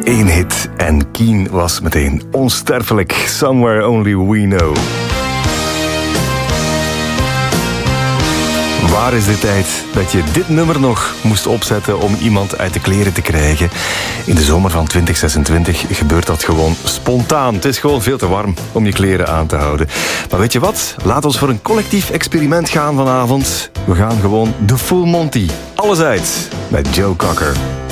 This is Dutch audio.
één hit en Keen was meteen onsterfelijk. Somewhere Only We Know. Waar is de tijd dat je dit nummer nog moest opzetten om iemand uit de kleren te krijgen? In de zomer van 2026 gebeurt dat gewoon spontaan. Het is gewoon veel te warm om je kleren aan te houden. Maar weet je wat? Laat ons voor een collectief experiment gaan vanavond. We gaan gewoon de Full Monty. Alles uit met Joe Cocker.